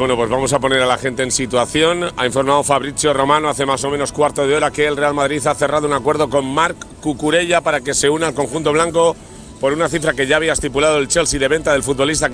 Bueno, pues vamos a poner a la gente en situación. Ha informado Fabrizio Romano hace más o menos cuarto de hora que el Real Madrid ha cerrado un acuerdo con Marc Cucurella para que se una al conjunto blanco por una cifra que ya había estipulado el Chelsea de venta del futbolista